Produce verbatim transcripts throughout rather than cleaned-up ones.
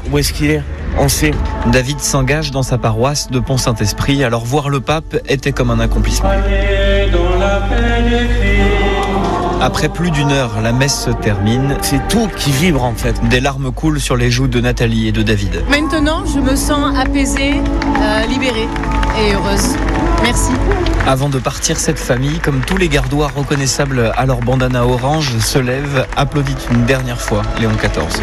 où est-ce qu'il est. On sait. David s'engage dans sa paroisse de Pont-Saint-Esprit, alors voir le pape était comme un accomplissement. Après plus d'une heure, la messe se termine. C'est tout qui vibre en fait. Des larmes coulent sur les joues de Nathalie et de David. Maintenant, je me sens apaisée, euh, libérée et heureuse. Merci. Avant de partir, cette famille, comme tous les gardois reconnaissables à leur bandana orange, se lève, applaudit une dernière fois Léon quatorze.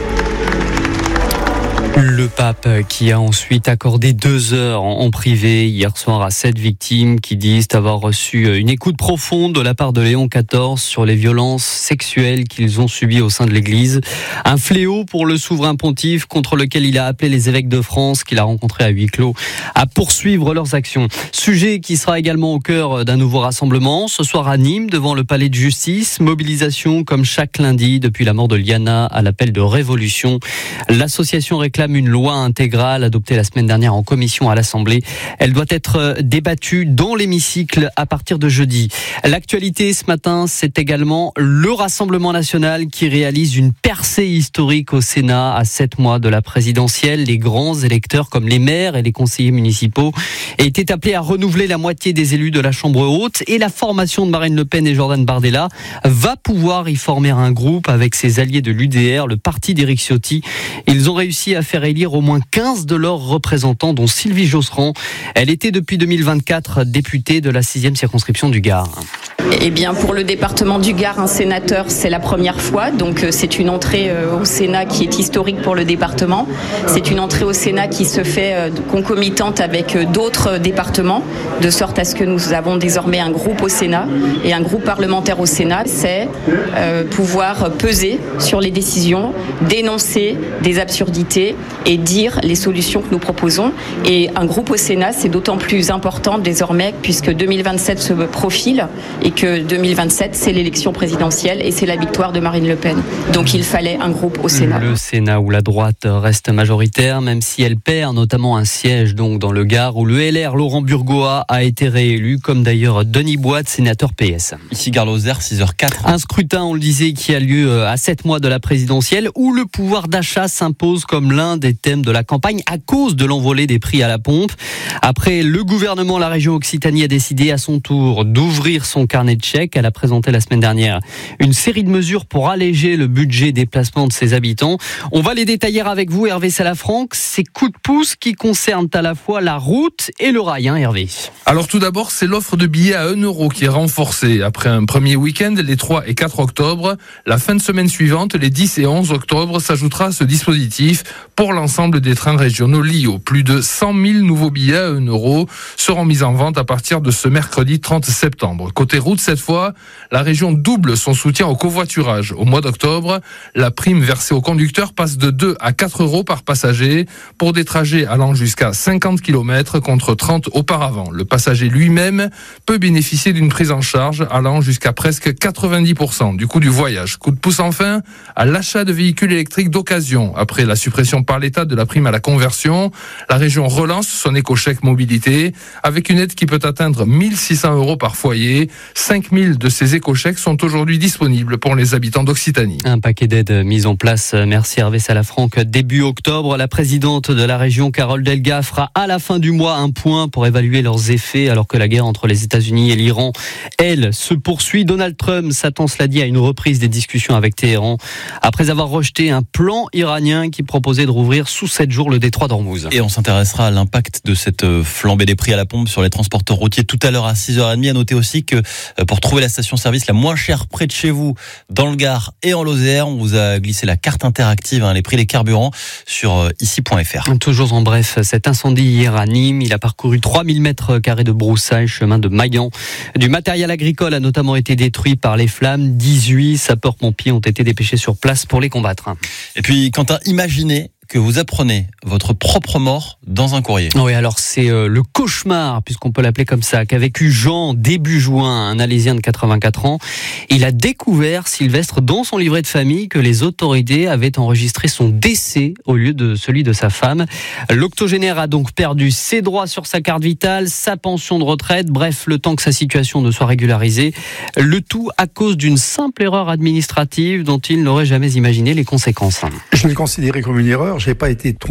Le pape qui a ensuite accordé deux heures en privé hier soir à sept victimes qui disent avoir reçu une écoute profonde de la part de Léon quatorze sur les violences sexuelles qu'ils ont subies au sein de l'Église. Un fléau pour le souverain pontife contre lequel il a appelé les évêques de France qu'il a rencontrés à huis clos à poursuivre leurs actions. Sujet qui sera également au cœur d'un nouveau rassemblement ce soir à Nîmes devant le palais de justice. Mobilisation comme chaque lundi depuis la mort de Liana à l'appel de révolution. L'association réclame une loi intégrale adoptée la semaine dernière en commission à l'Assemblée. Elle doit être débattue dans l'hémicycle à partir de jeudi. L'actualité ce matin, c'est également le Rassemblement national qui réalise une percée historique au Sénat à sept mois de la présidentielle. Les grands électeurs comme les maires et les conseillers municipaux étaient appelés à renouveler la moitié des élus de la Chambre haute et la formation de Marine Le Pen et Jordan Bardella va pouvoir y former un groupe avec ses alliés de l'U D R, le parti d'Éric Ciotti. Ils ont réussi à faire élire au moins quinze de leurs représentants, dont Sylvie Josserand. Elle était depuis deux mille vingt-quatre députée de la sixième circonscription du Gard. Eh bien, pour le département du Gard, un sénateur, c'est la première fois. Donc, c'est une entrée au Sénat qui est historique pour le département. C'est une entrée au Sénat qui se fait concomitante avec d'autres départements, de sorte à ce que nous avons désormais un groupe au Sénat et un groupe parlementaire au Sénat. C'est euh, pouvoir peser sur les décisions, dénoncer des absurdités et dire les solutions que nous proposons. Et un groupe au Sénat, c'est d'autant plus important désormais puisque deux mille vingt-sept se profile et que deux mille vingt-sept, c'est l'élection présidentielle et c'est la victoire de Marine Le Pen. Donc il fallait un groupe au Sénat. Le Sénat où la droite reste majoritaire, même si elle perd notamment un siège donc dans le Gard où le L R Laurent Burgoa a été réélu, comme d'ailleurs Denis Boite, sénateur P S. Ici Gare Lozère, six heures quatre. Un scrutin, on le disait, qui a lieu à sept mois de la présidentielle où le pouvoir d'achat s'impose comme l'un des thèmes de la campagne à cause de l'envolée des prix à la pompe. Après, le gouvernement, la région Occitanie a décidé à son tour d'ouvrir son carnet de chèques. Elle a présenté la semaine dernière une série de mesures pour alléger le budget déplacement de ses habitants. On va les détailler avec vous, Hervé Salafranc. Ces coups de pouce qui concernent à la fois la route et le rail, hein, Hervé. Alors tout d'abord, c'est l'offre de billets à un euro qui est renforcée. Après un premier week-end, les trois et quatre octobre, la fin de semaine suivante, les dix et onze octobre, s'ajoutera à ce dispositif pour l'ensemble des trains régionaux L I O. Plus de cent mille nouveaux billets à un euro seront mis en vente à partir de ce mercredi trente septembre. Côté route, cette fois, la région double son soutien au covoiturage. Au mois d'octobre, la prime versée aux conducteurs passe de deux à quatre euros par passager pour des trajets allant jusqu'à cinquante kilomètres contre trente auparavant. Le passager lui-même peut bénéficier d'une prise en charge allant jusqu'à presque quatre-vingt-dix pour cent du coût du voyage. Coup de pouce enfin à l'achat de véhicules électriques d'occasion. Après la suppression par l'État de la prime à la conversion, la région relance son éco-chèque mobilité avec une aide qui peut atteindre mille six cents euros par foyer. cinq mille de ces éco-chèques sont aujourd'hui disponibles pour les habitants d'Occitanie. Un paquet d'aides mis en place, merci Hervé Salafranc. Début octobre, la présidente de la région, Carole Delga, fera à la fin du mois un point pour évaluer leurs effets alors que la guerre entre les États-Unis et l'Iran, elle, se poursuit. Donald Trump s'attend, cela dit, à une reprise des discussions avec Téhéran après avoir rejeté un plan iranien qui proposait de rouvrir sous sept jours le détroit d'Ormuz. Et on s'intéressera à l'impact de cette flambée des prix à la pompe sur les transporteurs routiers tout à l'heure à six heures trente. À noter aussi que pour trouver la station-service la moins chère près de chez vous, dans le Gard et en Lozère, on vous a glissé la carte interactive, hein, les prix des carburants sur ici point f r. Toujours en bref, cet incendie hier à Nîmes, il a parcouru trois mille mètres carrés de broussailles, chemin de Maillan. Du matériel agricole a notamment été détruit par les flammes. dix-huit sapeurs-pompiers ont été dépêchés sur place pour les combattre. Et puis, Quentin, imaginez que vous apprenez votre propre mort dans un courrier. Oui, alors c'est euh, le cauchemar, puisqu'on peut l'appeler comme ça, qu'a vécu Jean début juin, un Alésien de quatre-vingt-quatre ans. Il a découvert, Sylvestre, dans son livret de famille, que les autorités avaient enregistré son décès au lieu de celui de sa femme. L'octogénaire a donc perdu ses droits sur sa carte vitale, sa pension de retraite, bref, le temps que sa situation ne soit régularisée. Le tout à cause d'une simple erreur administrative dont il n'aurait jamais imaginé les conséquences. Je l'ai considéré comme une erreur. J'ai pas été